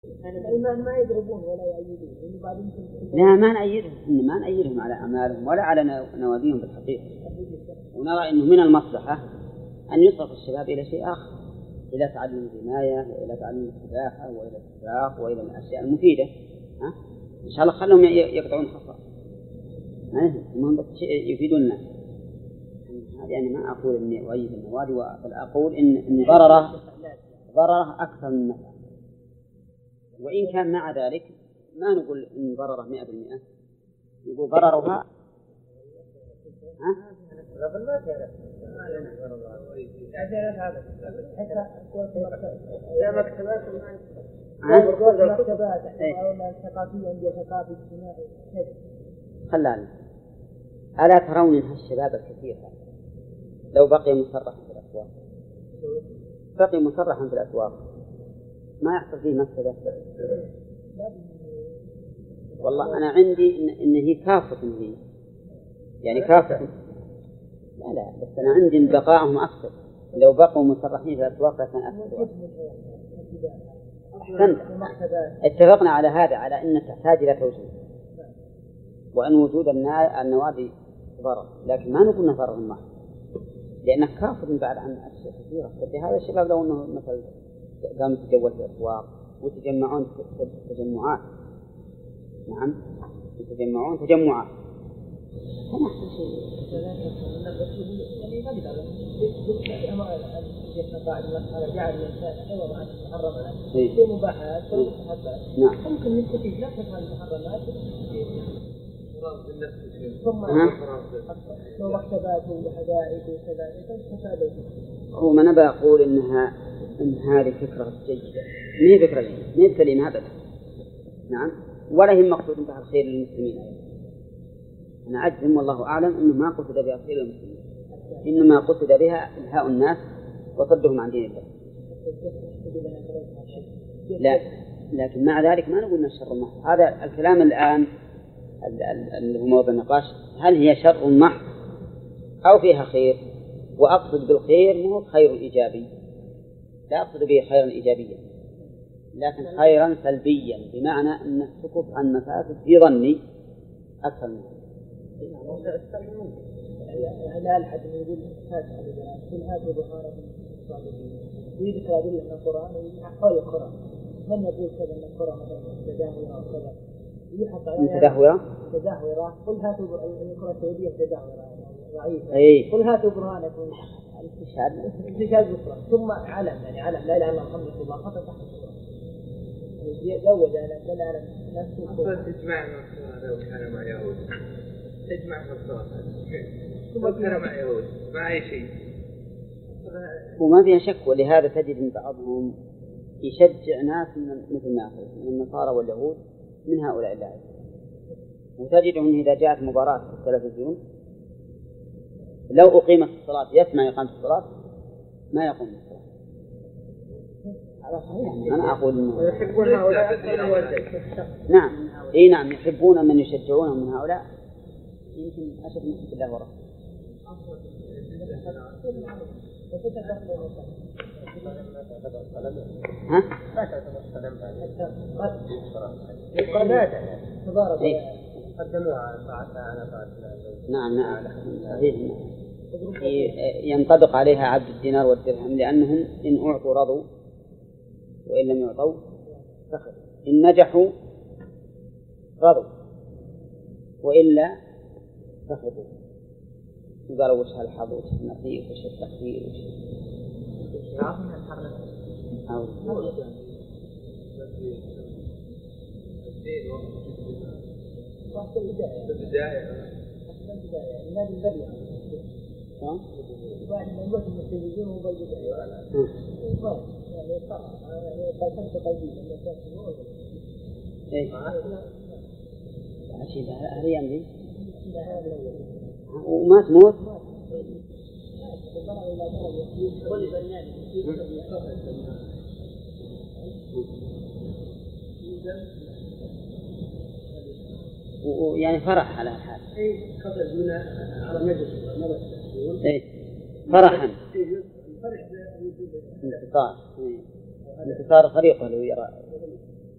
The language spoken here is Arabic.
ما يضربون ولا يؤيدون. لا ما نأيدهم على أعمالهم ولا على نواديهم بالحقيقة، ونرى أنه من المصلحة أن يصرف الشباب إلى شيء آخر، إلى تعلم الرماية وإلى تعلم السباحة وإلى السباق وإلى الأشياء المفيدة. إن شاء الله خلهم يقطعون حصى، المهم بس يفيدون الناس. يعني ما أقول إني أؤيد النوادي، بل أقول إن ضرره أكثر من نفعه، وإن كان مع ذلك ما نقول إن ضرره 100%، نقول ضررها خلاني. ألا ترون إن هالشباب الكثير لو بقي مصرحا في الأسواق ما يحصل فيه مفسدة؟ والله أنا عندي إن هي كافة، هي يعني كافة. لا بس أنا عندي إن بقائهم أكثر، لو بقوا مصرحين في الأسواق لكان أكثر. أحسنت، اتفقنا على هذا، على أن تحتاج إلى توجيه، وأن وجود النوادي ضرر، لكن ما نقول ضرر محض، لأنك كافر بعد عن أشياء كثيرة. هذا الشباب لو أنه مثلا قام يتجول في الأسواق ويتجمعون تجمعات، نعم يتجمعون تجمعات، هنا أحسن شيء. جعل الإنسان حيوان عن المحرمات في مباحات ومستحبات، ممكن نستفيد نفس المحرمات ثم مكتبات وحدائق وكذا. هو ما أنا بقول إن هذه فكرة جيدة، ما هي فكرة جيدة، ما هي سليمة أبدا. نعم، ولا هي مقصود بها الخير للمسلمين. أنا أجزم والله أعلم إنه ما قصد بها الخير للمسلمين، إنما قصد بها إلهاء الناس وصدهم عن دين الله. لا، لكن مع ذلك ما نقول الشر محض. هذا الكلام الآن اللي هو موضوع النقاش، هل هي شر محض أو فيها خير؟ وأقصد بالخير مو خير إيجابي، لا أقصد به خيرا إيجابيا، لكن خيرا سلبيا، بمعنى أن تكف عن مفاسد في ظني أكثر منه. لا الحد يقول فاتحة كل هذا بخارة الصالحين يذكر أدلة من القرآن ويحول القرآن. من يقول كذا من القرآن مثلا تداهورة أو كذا يحط عليها تداهورة، قل هاتوا القرآن السعودية تداهورة ضعيفة، قل هاتوا برهانكم استشهاد القرآن، ثم علم يعني علم لا إله إلا الله محمد رسول الله خطأ تحت القرآن يزود على نفسه. تجمع لو كان مع يهود، تجمع في الصلاة ثم كان مع يهود مع أي شيء، وما فيها شك. ولهذا تجد من بعضهم يشجع ناس مثل ما أقول من النصارى واليهود من هؤلاء اللاعبين، وتجدهم إذا جاءت مباراة في التلفزيون لو أقيمت الصلاة يسمع إقامة الصلاة ما يقوم بالصلاة. على صحيح أنا أقول إنه يحبون هؤلاء. نعم نعم يحبون من يشجعونهم من هؤلاء، يمكن أشد من حب الله ورسوله. ها؟ نعم صحيح، ينطبق عليها عبد الدينار والدرهم، لأنهم إن أعطوا رضوا وإن لم يعطوا سخطوا، إن نجحوا رضوا وإلا سخطوا، قالوا وش هالحظ وش النصيب وش التخفير وش هذه أمري وما تموت. ويعني فرح على الحال، فرحا انتصار فريقه لو يرى